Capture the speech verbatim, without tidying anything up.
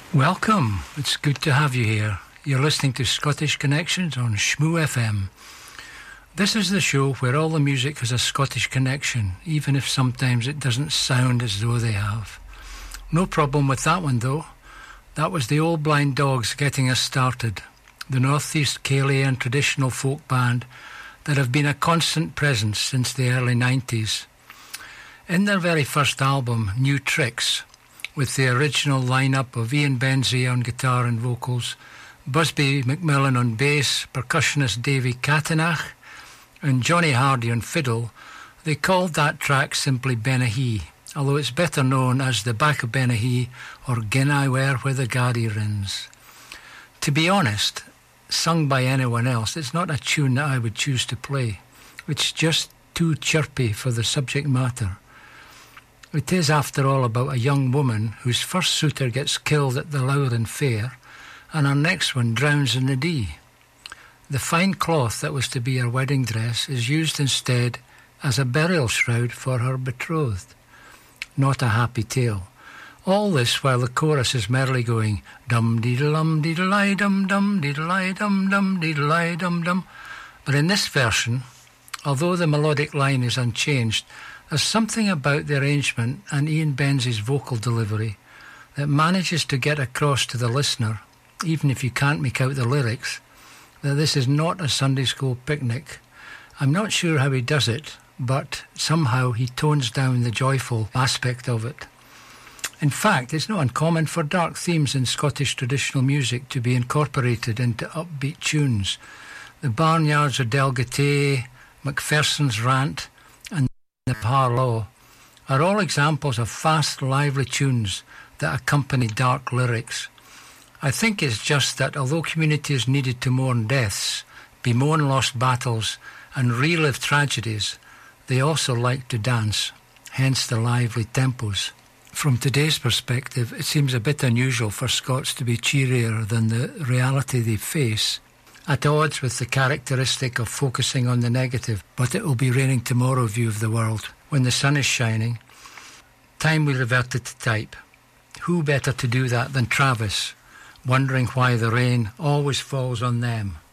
Welcome. It's good to have you here. You're listening to Scottish Connections on Shmoo F M. This is the show where all the music has a Scottish connection, even if sometimes it doesn't sound as though they have. No problem with that one, though. That was the Old Blind Dogs getting us started, the North East Caelian traditional folk band that have been a constant presence since the early nineties. In their very first album, New Tricks, with the original lineup of Ian Benzie on guitar and vocals, Busby McMillan on bass, percussionist Davy Catanach, and Johnny Hardy on fiddle, they called that track simply Benahee, although it's better known as The Back of Benahee or Gin I Were Where the Gardy Rins. To be honest, sung by anyone else, it's not a tune that I would choose to play. It's just too chirpy for the subject matter. It is, after all, about a young woman whose first suitor gets killed at the Lowthen Fair and her next one drowns in the Dee. The fine cloth that was to be her wedding dress is used instead as a burial shroud for her betrothed. Not a happy tale. All this while the chorus is merrily going dum-dee-dum-dee-dum-dee-dum-dum-dum-dee-dum-dum. But in this version, although the melodic line is unchanged, there's something about the arrangement and Ian Benzie's vocal delivery that manages to get across to the listener, even if you can't make out the lyrics, that this is not a Sunday school picnic. I'm not sure how he does it, but somehow he tones down the joyful aspect of it. In fact, it's not uncommon for dark themes in Scottish traditional music to be incorporated into upbeat tunes. The Barnyards of Delgatay, Macpherson's Rant, and the Parlaw are all examples of fast, lively tunes that accompany dark lyrics. I think it's just that although communities needed to mourn deaths, bemoan lost battles, and relive tragedies, they also liked to dance, hence the lively tempos. From today's perspective, it seems a bit unusual for Scots to be cheerier than the reality they face, at odds with the characteristic of focusing on the negative, but it will be raining tomorrow view of the world, when the sun is shining. Time we reverted to type. Who better to do that than Travis, wondering why the rain always falls on them?